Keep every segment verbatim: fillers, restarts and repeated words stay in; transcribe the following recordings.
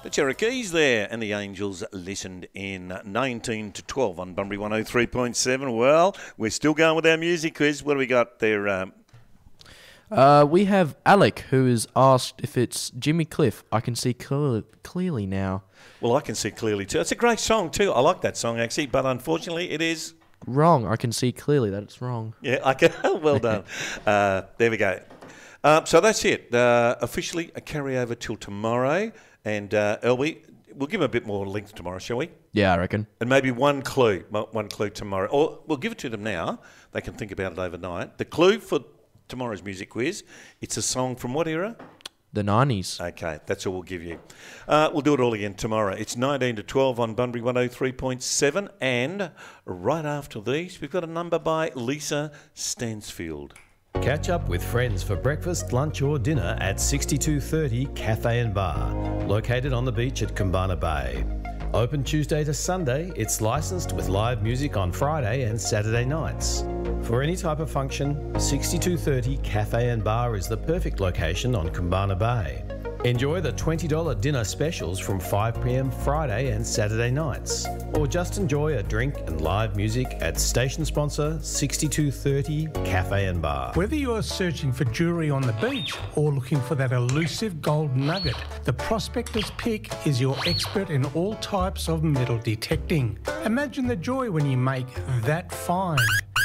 The Cherokees there, and the Angels listened in nineteen to twelve on Bunbury one oh three point seven. Well, we're still going with our music quiz. What do we got there? Um... Uh, we have Alec, who has asked if it's Jimmy Cliff. I can see clear- clearly now. Well, I can see clearly too. It's a great song too. I like that song actually, but unfortunately it is... Wrong. I can see clearly that it's wrong. Yeah, I can. Well done. uh, there we go. Uh, so that's it. Uh, officially a carryover till tomorrow. And uh, Elby, we'll give them a bit more length tomorrow, shall we? Yeah, I reckon. And maybe one clue, one clue tomorrow. Or we'll give it to them now. They can think about it overnight. The clue for tomorrow's music quiz, it's a song from what era? The nineties. Okay, that's all we'll give you. Uh, we'll do it all again tomorrow. It's nineteen to twelve on Bunbury one oh three point seven. And right after these, we've got a number by Lisa Stansfield. Catch up with friends for breakfast, lunch or dinner at sixty-two thirty Cafe and Bar, located on the beach at Kumbana Bay. Open Tuesday to Sunday, it's licensed with live music on Friday and Saturday nights. For any type of function, sixty-two thirty Cafe and Bar is the perfect location on Kumbana Bay. Enjoy the twenty dollars dinner specials from five p m Friday and Saturday nights. Or just enjoy a drink and live music at station sponsor sixty-two thirty Cafe and Bar. Whether you're searching for jewellery on the beach or looking for that elusive gold nugget, the Prospector's Pick is your expert in all types of metal detecting. Imagine the joy when you make that find.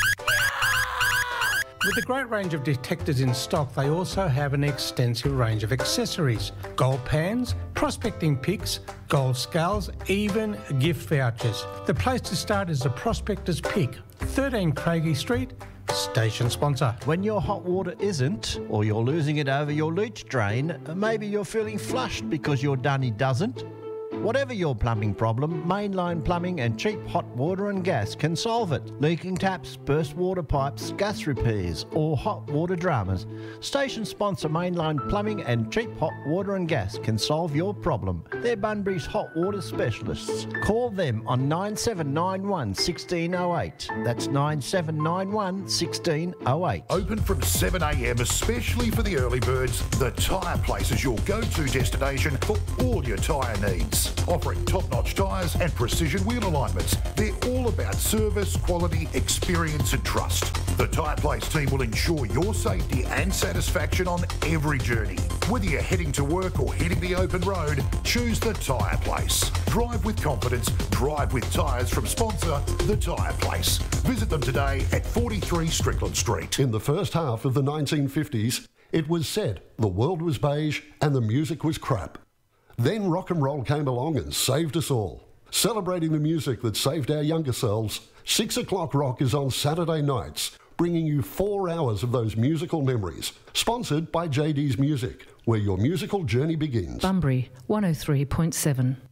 With a great range of detectors in stock, they also have an extensive range of accessories. Gold pans, prospecting picks, gold scales, even gift vouchers. The place to start is the Prospector's Pick, thirteen Craigie Street, station sponsor. When your hot water isn't, or you're losing it over your leach drain, maybe you're feeling flushed because your dunny doesn't. Whatever your plumbing problem, Mainline Plumbing and Cheap Hot Water and Gas can solve it. Leaking taps, burst water pipes, gas repairs or hot water dramas. Station sponsor Mainline Plumbing and Cheap Hot Water and Gas can solve your problem. They're Bunbury's hot water specialists. Call them on nine seven nine one, one six zero eight. That's nine seven nine one, one six zero eight. Open from seven a m especially for the early birds, the Tyre Place is your go-to destination for all your tyre needs. Offering top-notch tyres and precision wheel alignments. They're all about service, quality, experience and trust. The Tyre Place team will ensure your safety and satisfaction on every journey. Whether you're heading to work or hitting the open road, choose the Tyre Place. Drive with confidence, drive with tyres from sponsor The Tyre Place. Visit them today at forty-three Strickland Street. In the first half of the nineteen fifties, it was said the world was beige and the music was crap. Then rock and roll came along and saved us all. Celebrating the music that saved our younger selves, Six O'Clock Rock is on Saturday nights, bringing you four hours of those musical memories. Sponsored by J D's Music, where your musical journey begins. Bunbury one oh three point seven.